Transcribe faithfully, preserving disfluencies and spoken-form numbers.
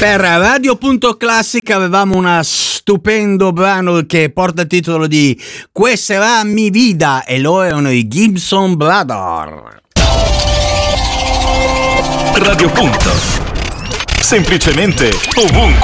Per Radio Punto Classic avevamo una stupendo brano che porta il titolo di Questa era mi vida e loro erano i Gibson Brothers. Radio Punto, semplicemente ovunque.